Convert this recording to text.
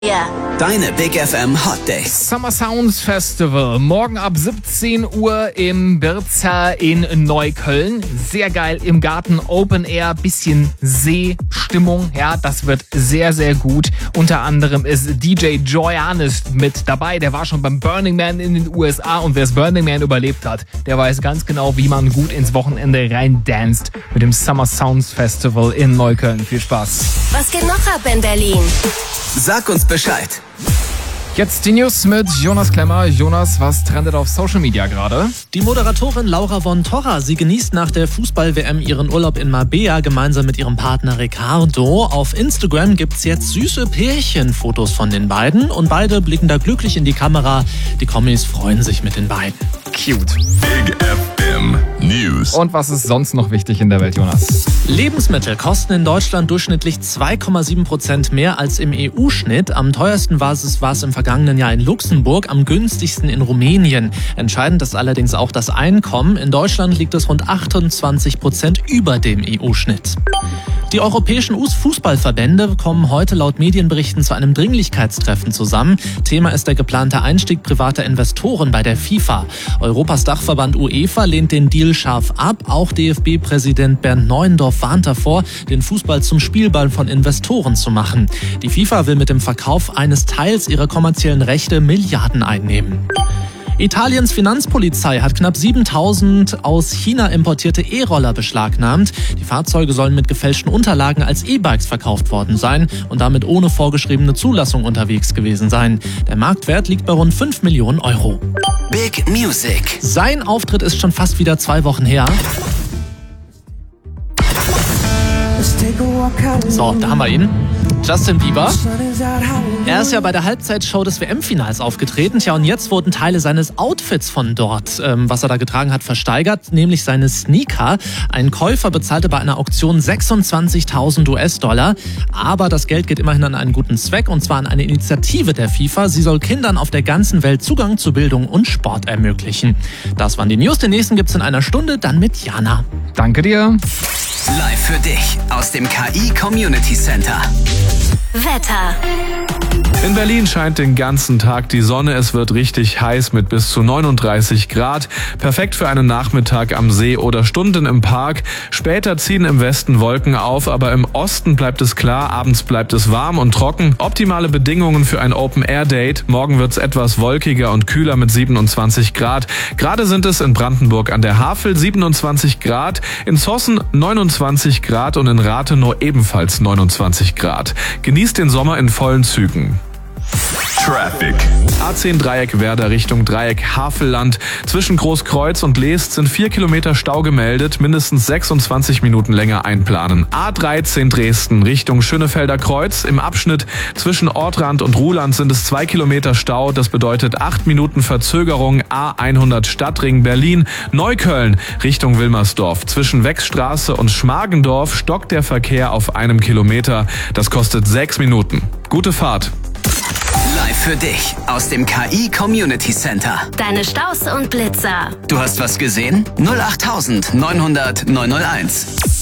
Ja. Deine Big FM Hot Days. Summer Sounds Festival. Morgen ab 17 Uhr im Birzer in Neukölln. Sehr geil im Garten, Open Air, bisschen Seestimmung. Ja, das wird sehr, sehr gut. Unter anderem ist DJ Joyannis mit dabei. Der war schon beim Burning Man in den USA und wer das Burning Man überlebt hat, der weiß ganz genau, wie man gut ins Wochenende rein danst mit dem Summer Sounds Festival in Neukölln. Viel Spaß. Was geht noch ab in Berlin? Sag uns Bescheid. Jetzt die News mit Jonas Klemmer. Jonas, was trendet auf Social Media gerade? Die Moderatorin Laura von Torra, sie genießt nach der Fußball-WM ihren Urlaub in Marbella gemeinsam mit ihrem Partner Ricardo. Auf Instagram gibt's jetzt süße Pärchenfotos von den beiden und beide blicken da glücklich in die Kamera. Die Kommis freuen sich mit den beiden. Cute. Big FM News. Und was ist sonst noch wichtig in der Welt, Jonas? Lebensmittel kosten in Deutschland durchschnittlich 2,7% mehr als im EU-Schnitt. Am teuersten war es im vergangenen Jahr in Luxemburg, am günstigsten in Rumänien. Entscheidend ist allerdings auch das Einkommen. In Deutschland liegt es rund 28% über dem EU-Schnitt. Die europäischen Fußballverbände kommen heute laut Medienberichten zu einem Dringlichkeitstreffen zusammen. Thema ist der geplante Einstieg privater Investoren bei der FIFA. Europas Dachverband UEFA lehnt den Deal scharf ab. Auch DFB-Präsident Bernd Neuendorf warnt davor, den Fußball zum Spielball von Investoren zu machen. Die FIFA will mit dem Verkauf eines Teils ihrer kommerziellen Rechte Milliarden einnehmen. Italiens Finanzpolizei hat knapp 7.000 aus China importierte E-Roller beschlagnahmt. Die Fahrzeuge sollen mit gefälschten Unterlagen als E-Bikes verkauft worden sein und damit ohne vorgeschriebene Zulassung unterwegs gewesen sein. Der Marktwert liegt bei rund 5 Millionen Euro. Big Music. Sein Auftritt ist schon fast wieder 2 Wochen her. So, da haben wir ihn. Justin Bieber. Er ist ja bei der Halbzeitshow des WM-Finals aufgetreten. Tja, und jetzt wurden Teile seines Outfits von dort, was er da getragen hat, versteigert, nämlich seine Sneaker. Ein Käufer bezahlte bei einer Auktion 26.000 US-Dollar. Aber das Geld geht immerhin an einen guten Zweck, und zwar an eine Initiative der FIFA. Sie soll Kindern auf der ganzen Welt Zugang zu Bildung und Sport ermöglichen. Das waren die News. Den nächsten gibt's in einer Stunde, dann mit Jana. Danke dir. Live für dich aus dem KI Community Center. Wetter. In Berlin scheint den ganzen Tag die Sonne. Es wird richtig heiß mit bis zu 39 Grad. Perfekt für einen Nachmittag am See oder Stunden im Park. Später ziehen im Westen Wolken auf, aber im Osten bleibt es klar. Abends bleibt es warm und trocken. Optimale Bedingungen für ein Open-Air-Date. Morgen wird es etwas wolkiger und kühler mit 27 Grad. Gerade sind es in Brandenburg an der Havel 27 Grad, in Zossen 29 Grad und in Rathenow ebenfalls 29 Grad. Genießt den Sommer in vollen Zügen. Traffic. A10 Dreieck Werder Richtung Dreieck Havelland. Zwischen Großkreuz und Leest sind 4 Kilometer Stau gemeldet, mindestens 26 Minuten länger einplanen. A13 Dresden Richtung Schönefelder Kreuz. Im Abschnitt zwischen Ortrand und Ruhland sind es 2 Kilometer Stau. Das bedeutet 8 Minuten Verzögerung. A100 Stadtring Berlin. Neukölln Richtung Wilmersdorf. Zwischen Wechsstraße und Schmargendorf stockt der Verkehr auf 1 Kilometer. Das kostet 6 Minuten. Gute Fahrt. Live für dich aus dem KI Community Center. Deine Staus und Blitzer. Du hast was gesehen? 08900 901.